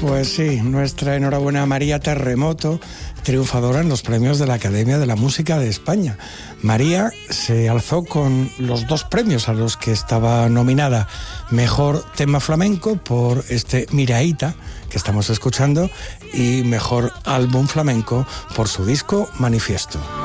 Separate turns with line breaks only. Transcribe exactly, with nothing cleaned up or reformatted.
Pues sí, nuestra enhorabuena a María Terremoto, triunfadora en los premios de la Academia de la Música de España. María se alzó con los dos premios a los que estaba nominada. Mejor tema flamenco por este Miraíta, que estamos escuchando, y mejor álbum flamenco por su disco Manifiesto.